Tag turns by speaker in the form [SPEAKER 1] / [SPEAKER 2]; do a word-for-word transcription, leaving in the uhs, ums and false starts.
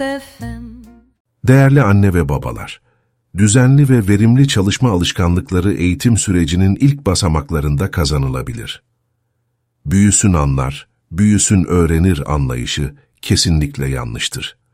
[SPEAKER 1] Değerli anne ve babalar, düzenli ve verimli çalışma alışkanlıkları eğitim sürecinin ilk basamaklarında kazanılabilir. Büyüsün anlar, büyüsün öğrenir anlayışı kesinlikle yanlıştır.